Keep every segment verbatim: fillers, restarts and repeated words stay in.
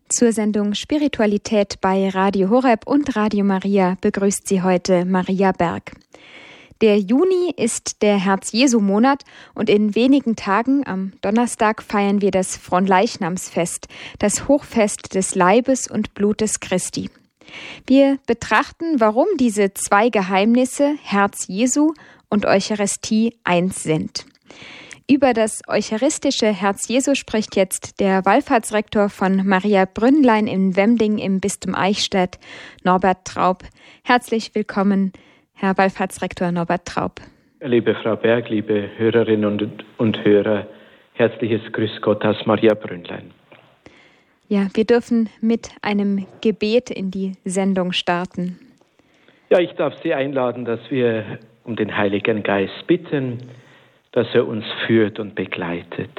Zur Sendung Spiritualität bei Radio Horeb und Radio Maria begrüßt Sie heute Maria Berg. Der Juni ist der Herz-Jesu-Monat und in wenigen Tagen, am Donnerstag, feiern wir das Fronleichnamsfest, das Hochfest des Leibes und Blutes Christi. Wir betrachten, warum diese zwei Geheimnisse, Herz Jesu und Eucharistie, eins sind. Über das eucharistische Herz Jesu spricht jetzt der Wallfahrtsrektor von Maria Brünnlein in Wemding im Bistum Eichstätt, Norbert Traub. Herzlich willkommen, Herr Wallfahrtsrektor Norbert Traub. Liebe Frau Berg, liebe Hörerinnen und, und Hörer, herzliches Grüß Gott aus Maria Brünnlein. Ja, wir dürfen mit einem Gebet in die Sendung starten. Ja, ich darf Sie einladen, dass wir um den Heiligen Geist bitten, dass er uns führt und begleitet.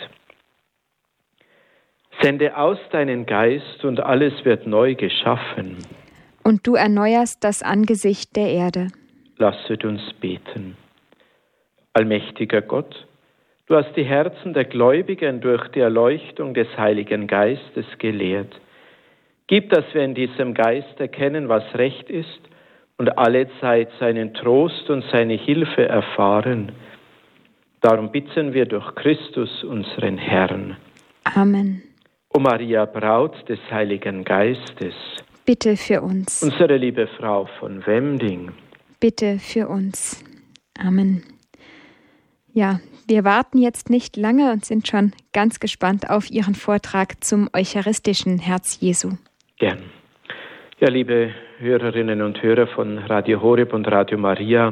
Sende aus deinen Geist und alles wird neu geschaffen. Und du erneuerst das Angesicht der Erde. Lasset uns beten. Allmächtiger Gott, du hast die Herzen der Gläubigen durch die Erleuchtung des Heiligen Geistes gelehrt. Gib, dass wir in diesem Geist erkennen, was recht ist und allezeit seinen Trost und seine Hilfe erfahren. Darum bitten wir durch Christus, unseren Herrn. Amen. O Maria, Braut des Heiligen Geistes, bitte für uns. Unsere liebe Frau von Wemding, bitte für uns. Amen. Ja, wir warten jetzt nicht lange und sind schon ganz gespannt auf Ihren Vortrag zum eucharistischen Herz Jesu. Gern. Ja, liebe Hörerinnen und Hörer von Radio Horeb und Radio Maria,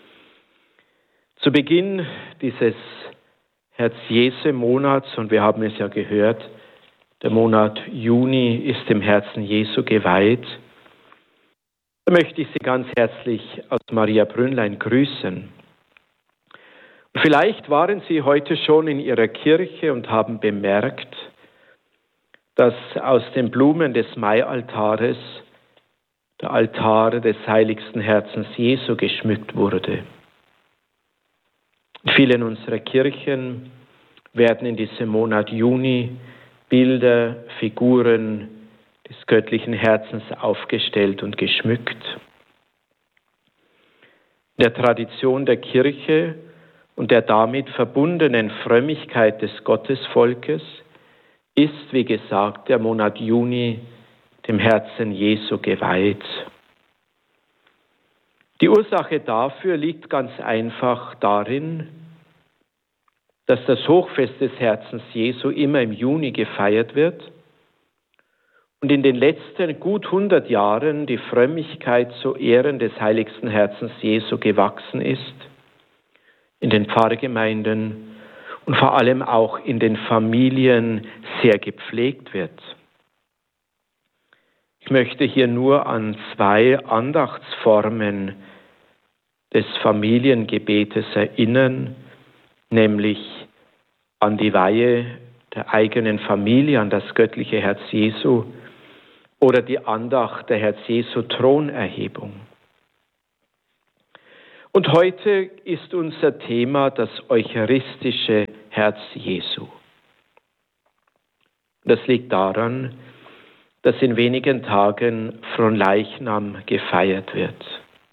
zu Beginn dieses Herz-Jesu-Monats, und wir haben es ja gehört, der Monat Juni ist dem Herzen Jesu geweiht, da möchte ich Sie ganz herzlich aus Maria Brünnlein grüßen. Und vielleicht waren Sie heute schon in Ihrer Kirche und haben bemerkt, dass aus den Blumen des Maialtares der Altar des heiligsten Herzens Jesu geschmückt wurde. In vielen unserer Kirchen werden in diesem Monat Juni Bilder, Figuren des göttlichen Herzens aufgestellt und geschmückt. In der Tradition der Kirche und der damit verbundenen Frömmigkeit des Gottesvolkes ist, wie gesagt, der Monat Juni dem Herzen Jesu geweiht. Die Ursache dafür liegt ganz einfach darin, dass das Hochfest des Herzens Jesu immer im Juni gefeiert wird und in den letzten gut hundert Jahren die Frömmigkeit zu Ehren des heiligsten Herzens Jesu gewachsen ist, in den Pfarrgemeinden und vor allem auch in den Familien sehr gepflegt wird. Ich möchte hier nur an zwei Andachtsformen des Familiengebetes erinnern, nämlich an die Weihe der eigenen Familie, an das göttliche Herz Jesu oder die Andacht der Herz Jesu Thronerhebung. Und heute ist unser Thema das eucharistische Herz Jesu. Das liegt daran, dass in wenigen Tagen Fronleichnam gefeiert wird.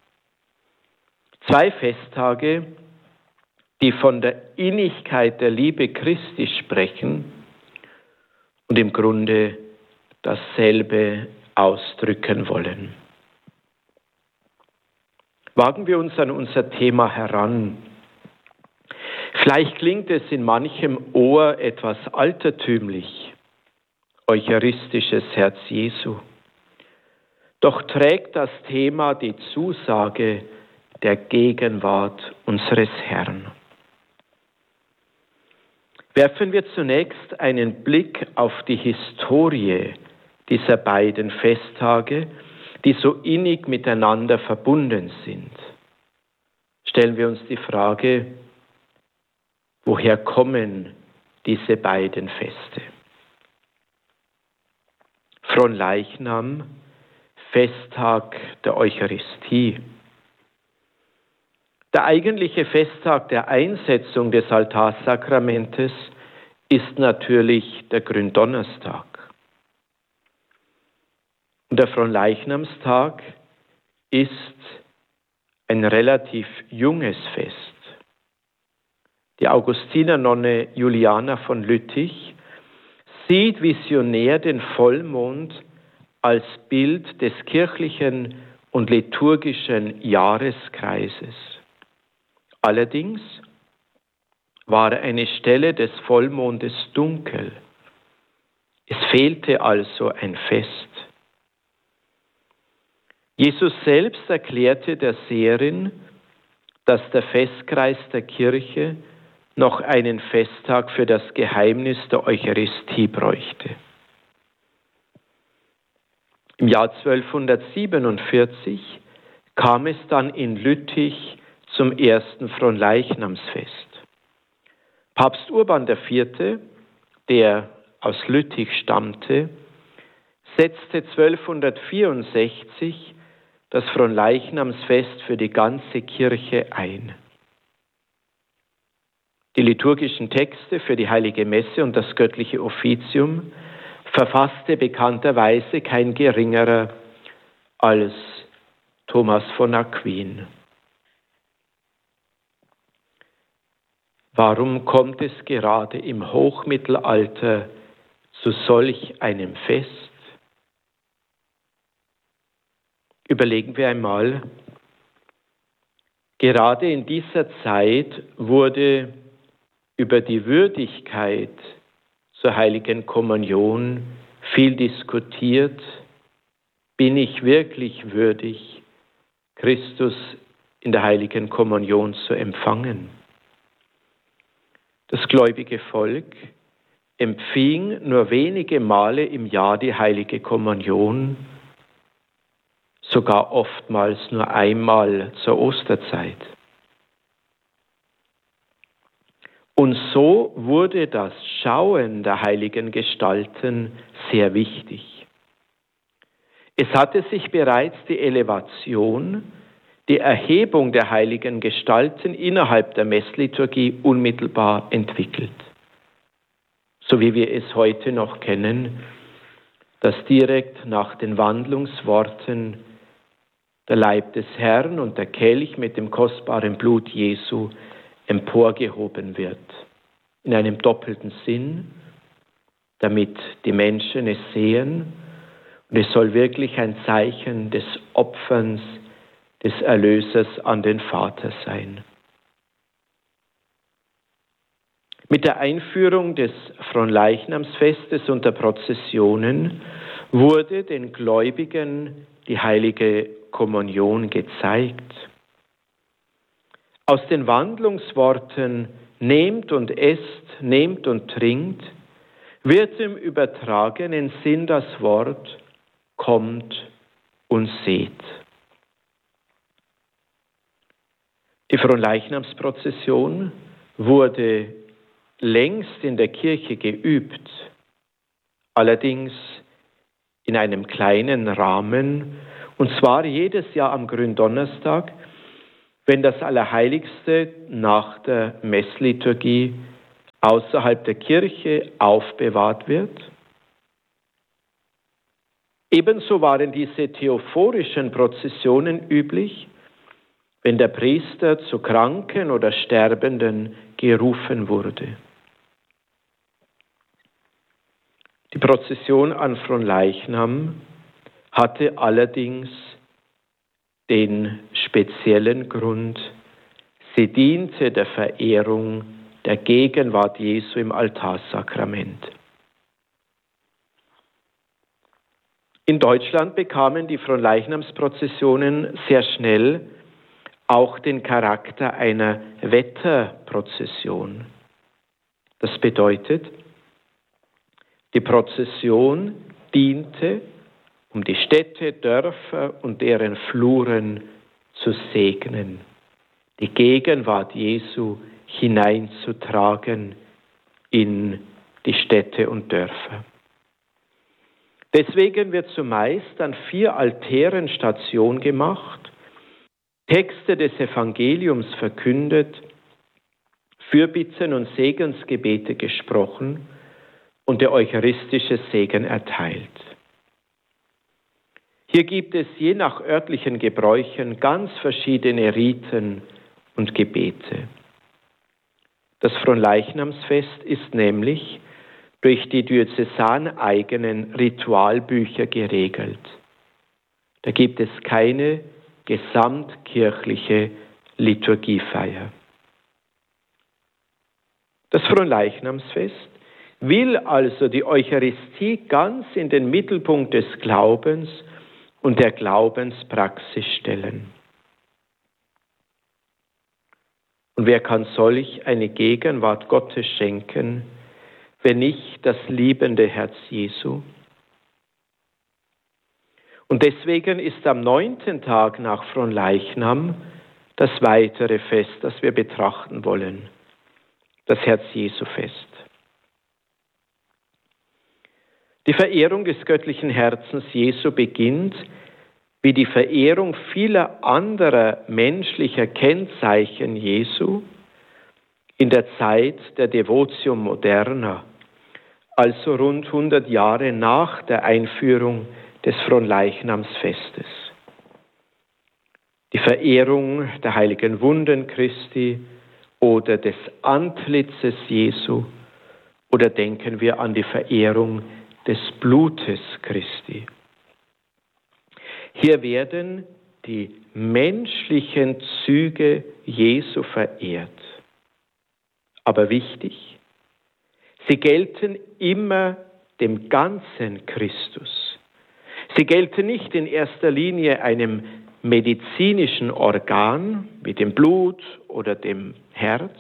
Zwei Festtage, die von der Innigkeit der Liebe Christi sprechen und im Grunde dasselbe ausdrücken wollen. Wagen wir uns an unser Thema heran. Vielleicht klingt es in manchem Ohr etwas altertümlich, eucharistisches Herz Jesu. Doch trägt das Thema die Zusage der Gegenwart unseres Herrn. Werfen wir zunächst einen Blick auf die Historie dieser beiden Festtage, die so innig miteinander verbunden sind. Stellen wir uns die Frage, woher kommen diese beiden Feste? Fronleichnam, Festtag der Eucharistie. Der eigentliche Festtag der Einsetzung des Altarsakramentes ist natürlich der Gründonnerstag. Und der Fronleichnamstag ist ein relativ junges Fest. Die Augustinernonne Juliana von Lüttich sieht visionär den Vollmond als Bild des kirchlichen und liturgischen Jahreskreises. Allerdings war eine Stelle des Vollmondes dunkel. Es fehlte also ein Fest. Jesus selbst erklärte der Seherin, dass der Festkreis der Kirche noch einen Festtag für das Geheimnis der Eucharistie bräuchte. Im Jahr zwölfhundertsiebenundvierzig kam es dann in Lüttich zum ersten Fronleichnamsfest. Papst Urban der Vierte, der aus Lüttich stammte, setzte zwölfhundertvierundsechzig das Fronleichnamsfest für die ganze Kirche ein. Die liturgischen Texte für die Heilige Messe und das göttliche Offizium verfasste bekannterweise kein geringerer als Thomas von Aquin. Warum kommt es gerade im Hochmittelalter zu solch einem Fest? Überlegen wir einmal, gerade in dieser Zeit wurde über die Würdigkeit zur Heiligen Kommunion viel diskutiert. Bin ich wirklich würdig, Christus in der Heiligen Kommunion zu empfangen? Das gläubige Volk empfing nur wenige Male im Jahr die Heilige Kommunion, sogar oftmals nur einmal zur Osterzeit. Und so wurde das Schauen der heiligen Gestalten sehr wichtig. Es hatte sich bereits die Elevation, die Erhebung der heiligen Gestalten innerhalb der Messliturgie unmittelbar entwickelt. So wie wir es heute noch kennen, dass direkt nach den Wandlungsworten der Leib des Herrn und der Kelch mit dem kostbaren Blut Jesu emporgehoben wird. In einem doppelten Sinn, damit die Menschen es sehen. Und es soll wirklich ein Zeichen des Opferns des Erlösers an den Vater sein. Mit der Einführung des Fronleichnamsfestes und der Prozessionen wurde den Gläubigen die heilige Kommunion gezeigt. Aus den Wandlungsworten nehmt und esst, nehmt und trinkt, wird im übertragenen Sinn das Wort kommt und seht. Die Fronleichnamsprozession wurde längst in der Kirche geübt, allerdings in einem kleinen Rahmen, und zwar jedes Jahr am Gründonnerstag, wenn das Allerheiligste nach der Messliturgie außerhalb der Kirche aufbewahrt wird. Ebenso waren diese theophorischen Prozessionen üblich, wenn der Priester zu Kranken oder Sterbenden gerufen wurde. Die Prozession an Fronleichnam hatte allerdings den speziellen Grund, sie diente der Verehrung der Gegenwart Jesu im Altarsakrament. In Deutschland bekamen die Fronleichnamsprozessionen sehr schnell auch den Charakter einer Wetterprozession. Das bedeutet, die Prozession diente, um die Städte, Dörfer und deren Fluren zu segnen, die Gegenwart Jesu hineinzutragen in die Städte und Dörfer. Deswegen wird zumeist an vier Altären Station gemacht, Texte des Evangeliums verkündet, Fürbitten und Segensgebete gesprochen und der eucharistische Segen erteilt. Hier gibt es je nach örtlichen Gebräuchen ganz verschiedene Riten und Gebete. Das Fronleichnamsfest ist nämlich durch die diözesaneigenen Ritualbücher geregelt. Da gibt es keine gesamtkirchliche Liturgiefeier. Das Fronleichnamsfest will also die Eucharistie ganz in den Mittelpunkt des Glaubens und der Glaubenspraxis stellen. Und wer kann solch eine Gegenwart Gottes schenken, wenn nicht das liebende Herz Jesu? Und deswegen ist am neunten Tag nach Fronleichnam das weitere Fest, das wir betrachten wollen, das Herz-Jesu-Fest. Die Verehrung des göttlichen Herzens Jesu beginnt, wie die Verehrung vieler anderer menschlicher Kennzeichen Jesu, in der Zeit der Devotio Moderna, also rund hundert Jahre nach der Einführung des Fronleichnamsfestes. Die Verehrung der heiligen Wunden Christi oder des Antlitzes Jesu, oder denken wir an die Verehrung des Blutes Christi. Hier werden die menschlichen Züge Jesu verehrt. Aber wichtig, sie gelten immer dem ganzen Christus. Sie gelten nicht in erster Linie einem medizinischen Organ wie dem Blut oder dem Herz,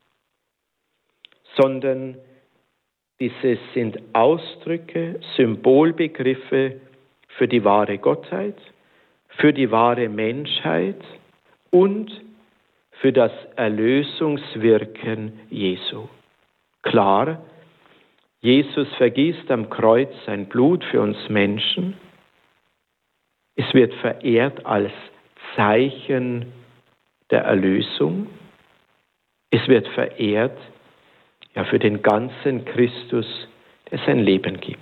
sondern diese sind Ausdrücke, Symbolbegriffe für die wahre Gottheit, für die wahre Menschheit und für das Erlösungswirken Jesu. Klar, Jesus vergießt am Kreuz sein Blut für uns Menschen. Es wird verehrt als Zeichen der Erlösung. Es wird verehrt ja für den ganzen Christus, der sein Leben gibt.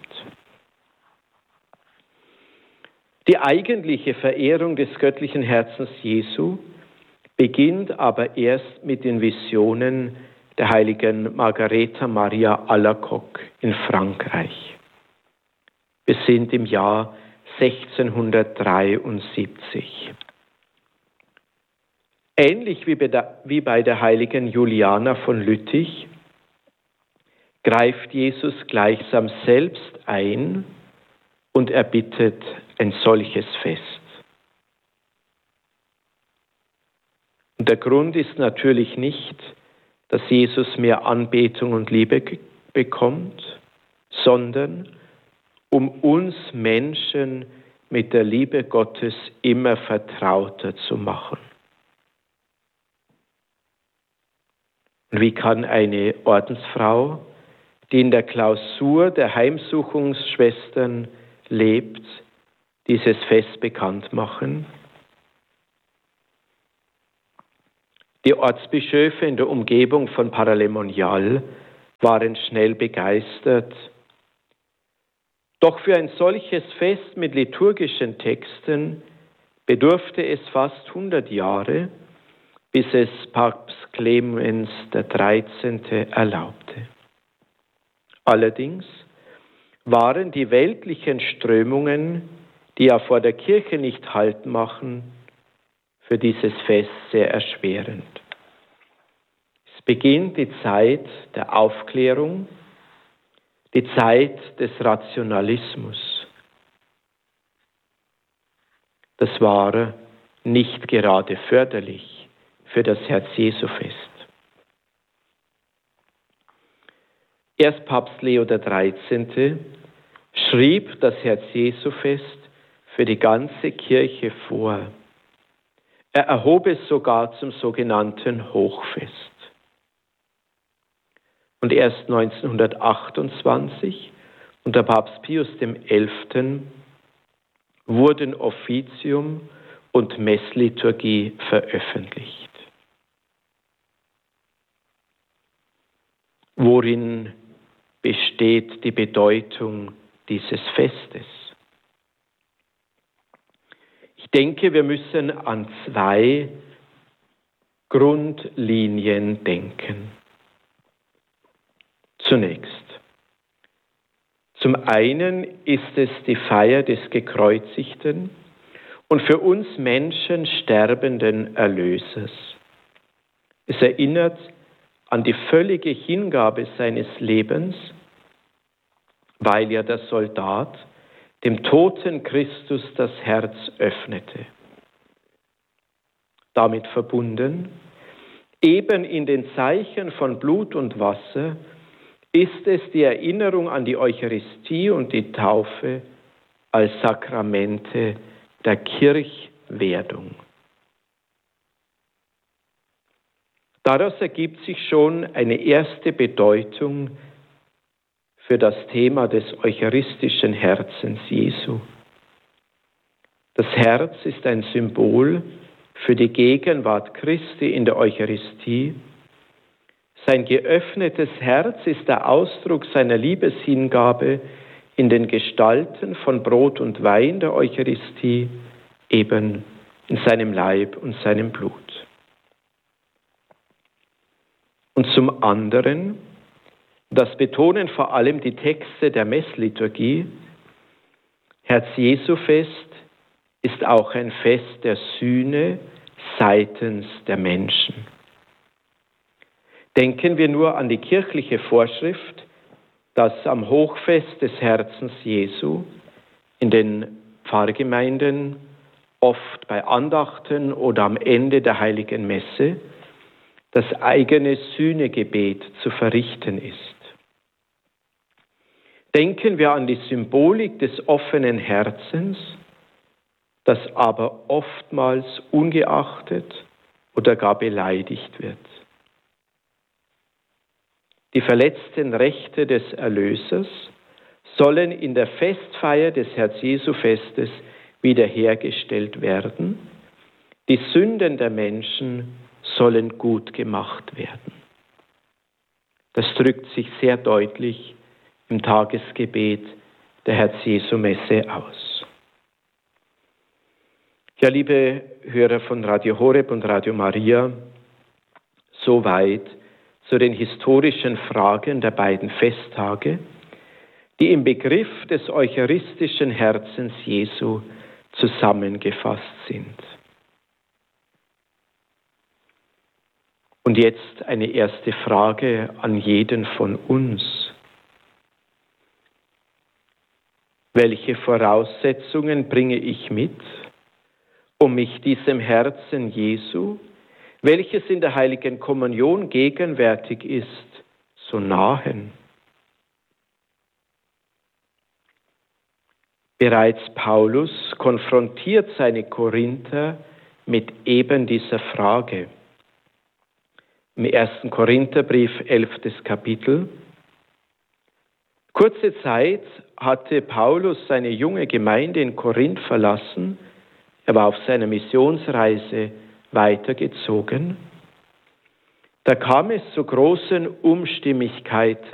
Die eigentliche Verehrung des göttlichen Herzens Jesu beginnt aber erst mit den Visionen der heiligen Margaretha Maria Alacoque in Frankreich. Wir sind im Jahr sechzehnhundertdreiundsiebzig. Ähnlich wie bei der, wie bei der heiligen Juliana von Lüttich greift Jesus gleichsam selbst ein und erbittet ein solches Fest. Und der Grund ist natürlich nicht, dass Jesus mehr Anbetung und Liebe bekommt, sondern um uns Menschen mit der Liebe Gottes immer vertrauter zu machen. Und wie kann eine Ordensfrau, die in der Klausur der Heimsuchungsschwestern lebt, dieses Fest bekannt machen? Die Ortsbischöfe in der Umgebung von Paray-le-Monial waren schnell begeistert. Doch für ein solches Fest mit liturgischen Texten bedurfte es fast hundert Jahre, bis es Papst Clemens der Dreizehnte erlaubte. Allerdings waren die weltlichen Strömungen, die ja vor der Kirche nicht Halt machen, für dieses Fest sehr erschwerend. Es beginnt die Zeit der Aufklärung, die Zeit des Rationalismus. Das war nicht gerade förderlich für das Herz-Jesu-Fest. Erst Papst Leo der Dreizehnte schrieb das Herz-Jesu-Fest für die ganze Kirche vor. Er erhob es sogar zum sogenannten Hochfest. Und erst neunzehnhundertachtundzwanzig unter Papst Pius der Elfte wurden Offizium und Messliturgie veröffentlicht. Worin besteht die Bedeutung dieses Festes? denke, wir müssen an zwei Grundlinien denken. Zunächst. Zum einen ist es die Feier des gekreuzigten und für uns Menschen sterbenden Erlösers. Es erinnert an die völlige Hingabe seines Lebens, weil ja der Soldat dem toten Christus das Herz öffnete. Damit verbunden, eben in den Zeichen von Blut und Wasser, ist es die Erinnerung an die Eucharistie und die Taufe als Sakramente der Kirchwerdung. Daraus ergibt sich schon eine erste Bedeutung für das Thema des eucharistischen Herzens Jesu. Das Herz ist ein Symbol für die Gegenwart Christi in der Eucharistie. Sein geöffnetes Herz ist der Ausdruck seiner Liebeshingabe in den Gestalten von Brot und Wein der Eucharistie, eben in seinem Leib und seinem Blut. Und zum anderen, das betonen vor allem die Texte der Messliturgie, Herz-Jesu-Fest ist auch ein Fest der Sühne seitens der Menschen. Denken wir nur an die kirchliche Vorschrift, dass am Hochfest des Herzens Jesu in den Pfarrgemeinden oft bei Andachten oder am Ende der heiligen Messe das eigene Sühnegebet zu verrichten ist. Denken wir an die Symbolik des offenen Herzens, das aber oftmals ungeachtet oder gar beleidigt wird. Die verletzten Rechte des Erlösers sollen in der Festfeier des Herz-Jesu-Festes wiederhergestellt werden. Die Sünden der Menschen sollen gut gemacht werden. Das drückt sich sehr deutlich im Tagesgebet der Herz-Jesu-Messe aus. Ja, liebe Hörer von Radio Horeb und Radio Maria, soweit zu den historischen Fragen der beiden Festtage, die im Begriff des eucharistischen Herzens Jesu zusammengefasst sind. Und jetzt eine erste Frage an jeden von uns. Welche Voraussetzungen bringe ich mit, um mich diesem Herzen Jesu, welches in der heiligen Kommunion gegenwärtig ist, zu nahen? Bereits Paulus konfrontiert seine Korinther mit eben dieser Frage. Im ersten Korintherbrief, elftes Kapitel. Kurze Zeit hatte Paulus seine junge Gemeinde in Korinth verlassen. Er war auf seiner Missionsreise weitergezogen. Da kam es zu großen Unstimmigkeiten